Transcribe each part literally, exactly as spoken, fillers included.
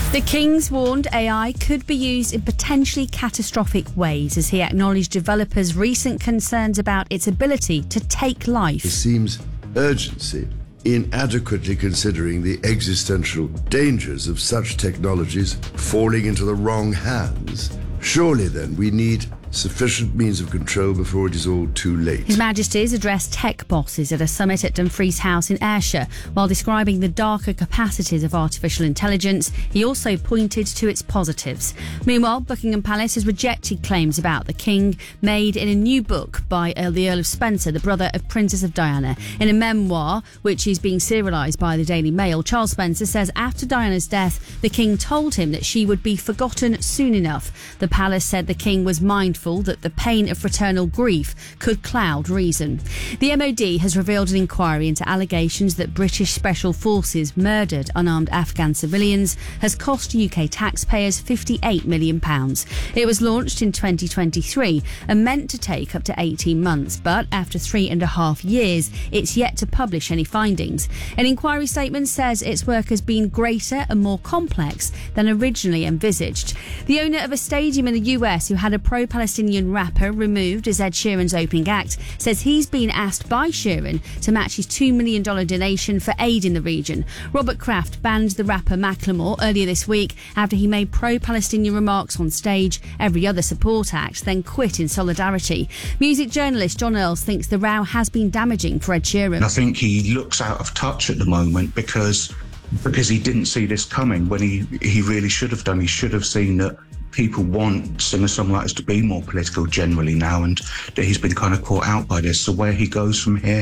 The King's warned A I could be used in potentially catastrophic ways as he acknowledged developers' recent concerns about its ability to take life. There seems urgency in adequately considering the existential dangers of such technologies falling into the wrong hands. Surely then we need sufficient means of control before it is all too late. His Majesty's addressed tech bosses at a summit at Dumfries House in Ayrshire. While describing the darker capacities of artificial intelligence, he also pointed to its positives. Meanwhile, Buckingham Palace has rejected claims about the King made in a new book by uh, the Earl of Spencer, the brother of Princess of Diana. In a memoir, which is being serialised by the Daily Mail, Charles Spencer says after Diana's death, the King told him that she would be forgotten soon enough. The palace said the King was mindful that the pain of fraternal grief could cloud reason. The M O D has revealed an inquiry into allegations that British Special Forces murdered unarmed Afghan civilians has cost U K taxpayers fifty-eight million pounds. It was launched in twenty twenty-three and meant to take up to eighteen months, but after three and a half years, it's yet to publish any findings. An inquiry statement says its work has been greater and more complex than originally envisaged. The owner of a stadium in the U S who had a pro-Palestinian rapper removed as Ed Sheeran's opening act says he's been asked by Sheeran to match his two million dollars donation for aid in the region. Robert Kraft banned the rapper Macklemore earlier this week after he made pro-Palestinian remarks on stage. Every other support act then quit in solidarity. Music journalist John Earls thinks the row has been damaging for Ed Sheeran. I think he looks out of touch at the moment because because he didn't see this coming when he, he really should have done. He should have seen that people want singer-songwriters to be more political generally now, and that he's been kind of caught out by this. So where he goes from here,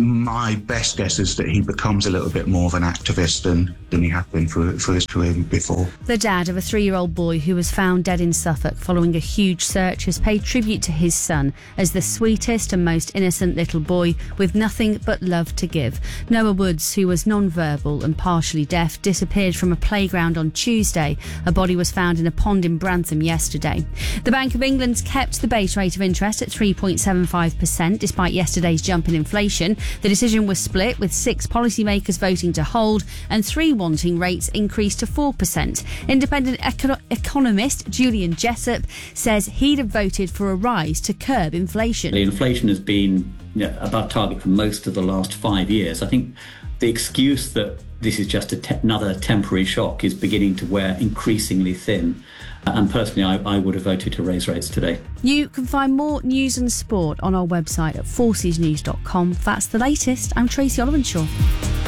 my best guess is that he becomes a little bit more of an activist than, than he had been for, for his career before. The dad of a three-year-old boy who was found dead in Suffolk following a huge search has paid tribute to his son as the sweetest and most innocent little boy with nothing but love to give. Noah Woods, who was non-verbal and partially deaf, disappeared from a playground on Tuesday. A body was found in a pond in Brantham yesterday. The Bank of England's kept the base rate of interest at three point seven five percent despite yesterday's jump in inflation. The decision was split, with six policymakers voting to hold and three wanting rates increased to four percent. Independent eco- economist Julian Jessup says he'd have voted for a rise to curb inflation. The inflation has been you know, above target for most of the last five years. I think the excuse that this is just a te- another temporary shock is beginning to wear increasingly thin. And personally, I, I would have voted to raise rates today. You can find more news and sport on our website at forces news dot com. That's the latest. I'm Tracy Olivenshaw.